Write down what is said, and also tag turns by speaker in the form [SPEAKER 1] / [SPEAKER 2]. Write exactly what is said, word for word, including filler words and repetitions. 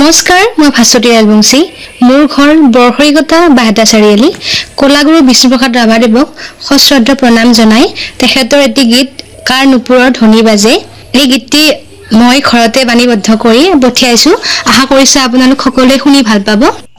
[SPEAKER 1] নমস্কাৰ মই ভাস্বতী ৰাজবংশী মোৰ ঘৰ বৰহৰিগটা বাহেতা চাৰিআলি কোলাগুৰু বিষ্ণুপ্ৰসাদ ৰাভাদেৱক সশ্ৰদ্ধ প্ৰণাম জনাই তেখেতৰ এটি গীত কাৰ নুপুৰৰ ধ্বনি বাজে এই গীতটি মই ঘৰতে বাণীবদ্ধ কৰি পঠিয়াইছো আশা কৰিছো আপোনালোক সকলোৱে শুনি ভাল পাব।